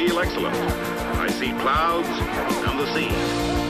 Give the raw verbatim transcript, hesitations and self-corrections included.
feel excellent. I see clouds and the sea.